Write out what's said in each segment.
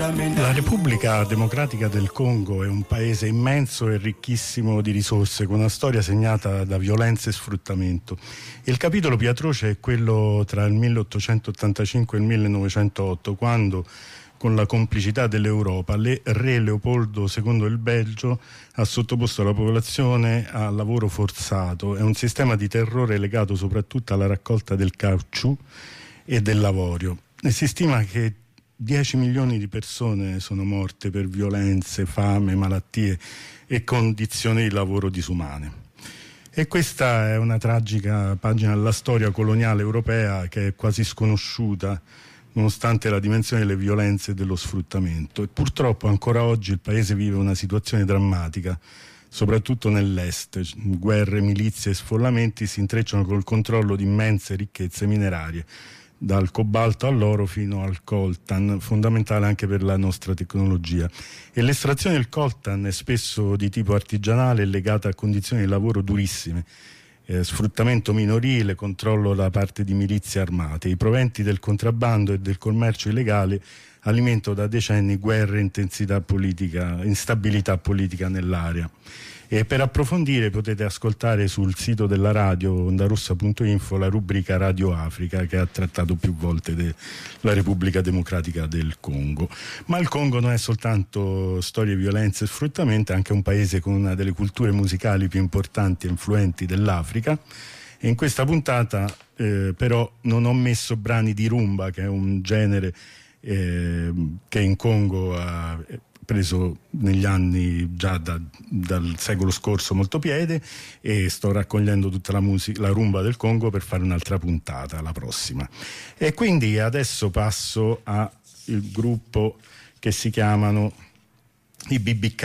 La Repubblica Democratica del Congo è un paese immenso e ricchissimo di risorse, con una storia segnata da violenza e sfruttamento. Il capitolo più atroce è quello tra il 1885 e il 1908, quando, con la complicità dell'Europa, re Leopoldo II il Belgio ha sottoposto la popolazione a lavoro forzato. È un sistema di terrore legato soprattutto alla raccolta del caucciù e dell'avorio. E si stima che 10 milioni di persone sono morte per violenze, fame, malattie e condizioni di lavoro disumane. E questa è una tragica pagina della storia coloniale europea che è quasi sconosciuta, nonostante la dimensione delle violenze e dello sfruttamento. E purtroppo ancora oggi il paese vive una situazione drammatica, soprattutto nell'est. Guerre, milizie e sfollamenti si intrecciano col controllo di immense ricchezze minerarie, dal cobalto all'oro fino al coltan, fondamentale anche per la nostra tecnologia. E l'estrazione del coltan è spesso di tipo artigianale e legata a condizioni di lavoro durissime, sfruttamento minorile, controllo da parte di milizie armate. I proventi del contrabbando e del commercio illegale alimentano da decenni guerre e instabilità politica nell'area. E per approfondire potete ascoltare sul sito della radio ondarossa.info la rubrica Radio Africa, che ha trattato più volte della Repubblica Democratica del Congo. Ma il Congo non è soltanto storie, violenze e sfruttamento, è anche un paese con una delle culture musicali più importanti e influenti dell'Africa. E in questa puntata però non ho messo brani di rumba, che è un genere che in Congo ha preso negli anni già dal secolo scorso molto piede, e sto raccogliendo tutta la rumba del Congo per fare un'altra puntata, la prossima. E quindi adesso passo al gruppo che si chiamano i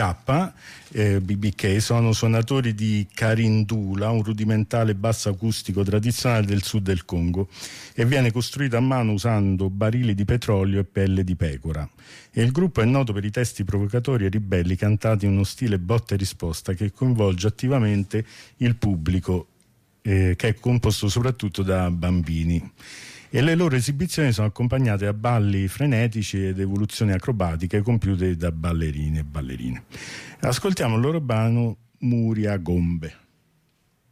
BBK, sono suonatori di carindula, un rudimentale basso acustico tradizionale del sud del Congo, e viene costruito a mano usando barili di petrolio e pelle di pecora. E il gruppo è noto per i testi provocatori e ribelli cantati in uno stile botta e risposta che coinvolge attivamente il pubblico, che è composto soprattutto da bambini. E le loro esibizioni sono accompagnate a balli frenetici ed evoluzioni acrobatiche compiute da ballerine e ballerini. Ascoltiamo il loro brano Muria Gombe.